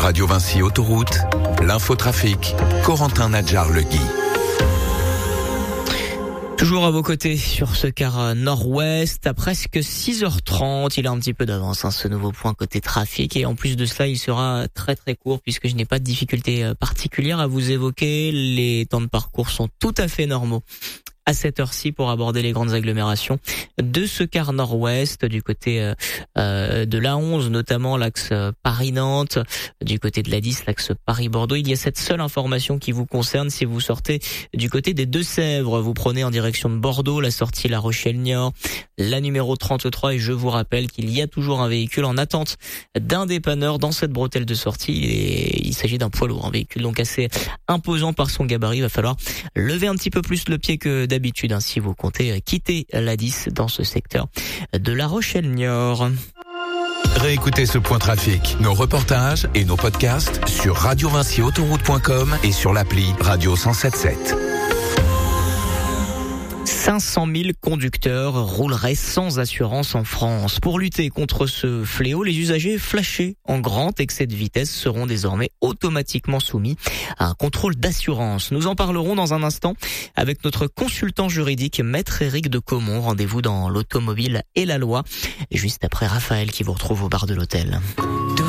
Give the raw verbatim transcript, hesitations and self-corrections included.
Radio Vinci Autoroute, l'infotrafic, Corentin Nadjar-Legui. Toujours à vos côtés sur ce quart nord-ouest, à presque six heures trente, il a un petit peu d'avance, hein, ce nouveau point côté trafic, et en plus de cela, il sera très très court puisque je n'ai pas de difficultés particulières à vous évoquer. Les temps de parcours sont tout à fait normaux à cette heure-ci pour aborder les grandes agglomérations de ce quart nord-ouest, du côté euh, euh, de l'A onze, notamment l'axe Paris-Nantes, du côté de l'A dix, l'axe Paris-Bordeaux. Il y a cette seule information qui vous concerne si vous sortez du côté des Deux-Sèvres. Vous prenez en direction de Bordeaux la sortie La Rochelle-Niort, la numéro trente-trois, et je vous rappelle qu'il y a toujours un véhicule en attente d'un dépanneur dans cette bretelle de sortie. Et il s'agit d'un poids lourd, un véhicule donc assez imposant par son gabarit. Il va falloir lever un petit peu plus le pied que d'habitude, hein, si vous comptez quitter l'A dix dans ce secteur de La Rochelle-Niort. Réécoutez ce point trafic, nos reportages et nos podcasts sur radio vinci autoroute point com et sur l'appli Radio cent sept sept. cinq cent mille conducteurs rouleraient sans assurance en France. Pour lutter contre ce fléau, les usagers flashés en grand excès de vitesse seront désormais automatiquement soumis à un contrôle d'assurance. Nous en parlerons dans un instant avec notre consultant juridique, Maître Éric de Caumont. Rendez-vous dans l'automobile et la loi, juste après Raphaël qui vous retrouve au bar de l'hôtel.